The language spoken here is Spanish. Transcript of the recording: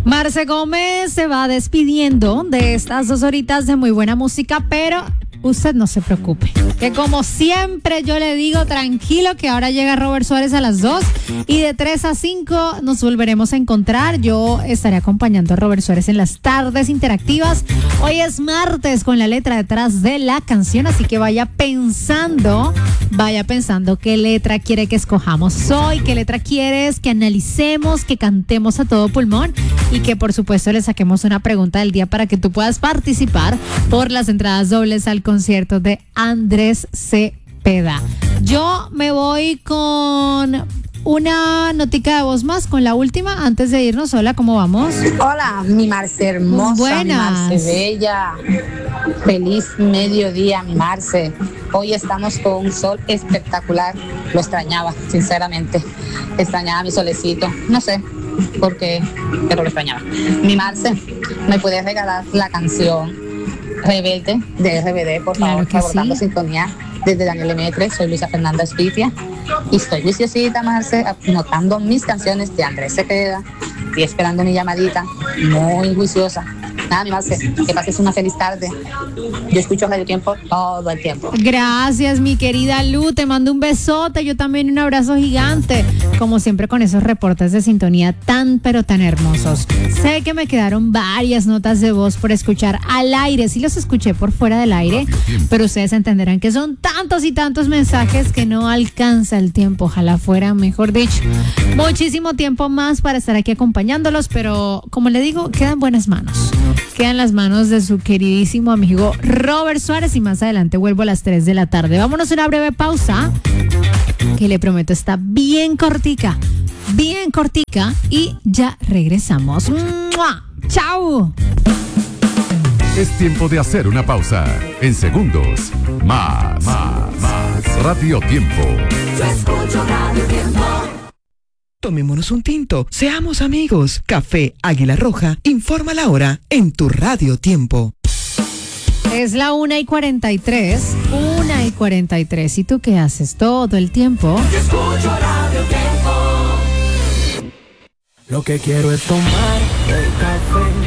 Marce Gómez se va despidiendo de estas 2 horitas de muy buena música, pero usted no se preocupe, que como siempre yo le digo, tranquilo, que ahora llega Robert Suárez a las 2 y de 3 a 5 nos volveremos a encontrar. Yo estaré acompañando a Robert Suárez en las tardes interactivas. Hoy es martes con la letra detrás de la canción, así que vaya pensando qué letra quiere que escojamos hoy, qué letra quieres que analicemos, que cantemos a todo pulmón y que por supuesto le saquemos una pregunta del día para que tú puedas participar por las entradas dobles al concierto de Andrés Cepeda. Yo me voy con una notica de voz más, con la última, antes de irnos. Hola, ¿cómo vamos? Hola, mi Marce hermosa, Buenas. mi Marce bella. Feliz mediodía, mi Marce. Hoy estamos con un sol espectacular. Lo extrañaba, sinceramente. Extrañaba mi solecito. No sé por qué, pero lo extrañaba. Mi Marce, ¿me puedes regalar la canción Rebelde de RBD, por favor? Claro que Abordando sí. sintonía desde Daniel M3. Soy Luisa Fernanda Espitia y estoy juiciosita, Marce, anotando mis canciones de Andrés Cepeda y esperando mi llamadita, muy juiciosa. Nada, mi Marce, que pases una feliz tarde. Yo escucho Radio Tiempo todo el tiempo. Gracias, mi querida Lu, te mando un besote, yo también un abrazo gigante, como siempre con esos reportes de sintonía tan pero tan hermosos. Sé que me quedaron varias notas de voz por escuchar al aire, sí los escuché por fuera del aire, pero ustedes entenderán que son tantos y tantos mensajes que no alcanza el tiempo, ojalá fuera, mejor dicho, muchísimo tiempo más para estar aquí acompañándolos, pero como le digo, quedan buenas manos. Quedan las manos de su queridísimo amigo Robert Suárez y más adelante vuelvo a las 3 de la tarde. Vámonos a una breve pausa que le prometo está bien cortica y ya regresamos. ¡Mua! ¡Chao! Es tiempo de hacer una pausa. En segundos, más. Radio Tiempo. Yo escucho Radio Tiempo. Tomémonos un tinto, seamos amigos. Café Águila Roja informa la hora en tu Radio Tiempo. Es la 1:43. 1:43. ¿Y tú qué haces todo el tiempo? Yo escucho Radio Tiempo. Lo que quiero es tomar el café